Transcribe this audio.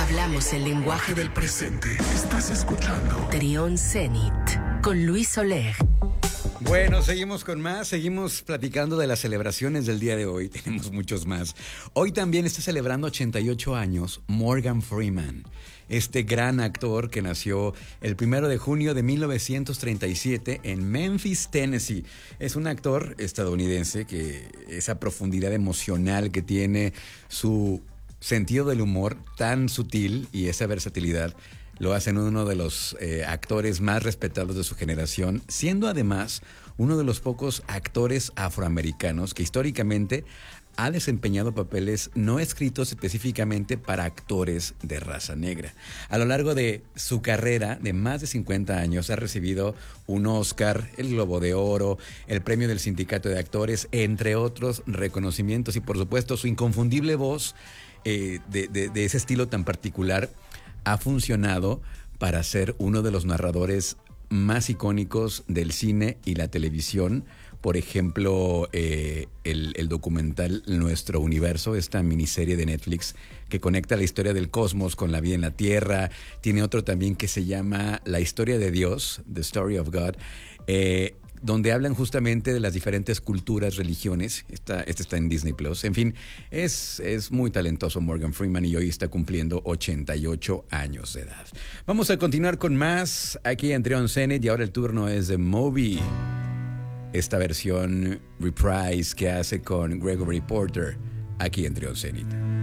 Hablamos el lenguaje del presente. Estás escuchando Trión Zenit con Luis Oleg. Bueno, seguimos con más, seguimos platicando de las celebraciones del día de hoy, tenemos muchos más. Hoy también está celebrando 88 años Morgan Freeman, este gran actor que nació el 1 de junio de 1937 en Memphis, Tennessee. Es un actor estadounidense que esa profundidad emocional que tiene, su sentido del humor tan sutil y esa versatilidad lo hacen uno de los actores más respetados de su generación, siendo además uno de los pocos actores afroamericanos que históricamente ha desempeñado papeles no escritos específicamente para actores de raza negra. A lo largo de su carrera de más de 50 años ha recibido un Oscar, el Globo de Oro, el Premio del Sindicato de Actores, entre otros reconocimientos, y por supuesto su inconfundible voz de ese estilo tan particular ha funcionado para ser uno de los narradores más icónicos del cine y la televisión. Por ejemplo, el documental Nuestro Universo, esta miniserie de Netflix que conecta la historia del cosmos con la vida en la Tierra. Tiene otro también que se llama La Historia de Dios, The Story of God, donde hablan justamente de las diferentes culturas, religiones. Este está en Disney Plus. En fin, es muy talentoso Morgan Freeman y hoy está cumpliendo 88 años de edad. Vamos a continuar con más aquí en Trión Zenit y ahora el turno es de Moby. Esta versión reprise que hace con Gregory Porter aquí en Trión Zenit.